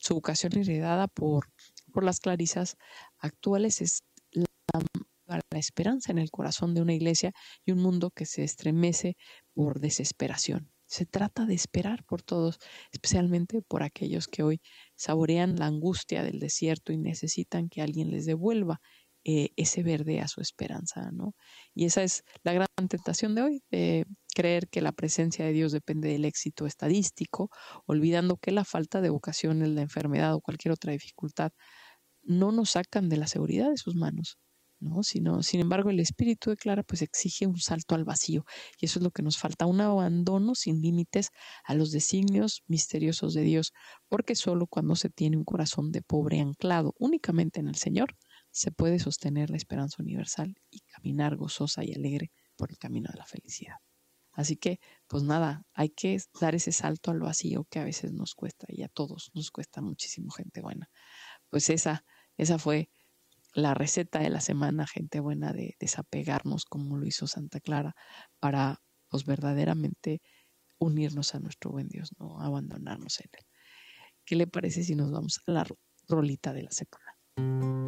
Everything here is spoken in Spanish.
su vocación heredada por las clarisas actuales es la esperanza en el corazón de una iglesia y un mundo que se estremece por desesperación. Se trata de esperar por todos, especialmente por aquellos que hoy saborean la angustia del desierto y necesitan que alguien les devuelva ese verde a su esperanza, ¿no? Y esa es la gran tentación de hoy, de creer que la presencia de Dios depende del éxito estadístico, olvidando que la falta de vocaciones, la enfermedad o cualquier otra dificultad no nos sacan de la seguridad de sus manos, ¿no? Sin embargo, el Espíritu declara, pues exige un salto al vacío, y eso es lo que nos falta, un abandono sin límites a los designios misteriosos de Dios, porque solo cuando se tiene un corazón de pobre anclado únicamente en el Señor, se puede sostener la esperanza universal y caminar gozosa y alegre por el camino de la felicidad. Así que, pues nada, hay que dar ese salto al vacío que a veces nos cuesta, y a todos nos cuesta muchísimo, gente buena. Pues esa fue la receta de la semana, gente buena, de desapegarnos como lo hizo Santa Clara para, pues, verdaderamente unirnos a nuestro buen Dios, no abandonarnos en él. ¿Qué le parece si nos vamos a la rolita de la semana?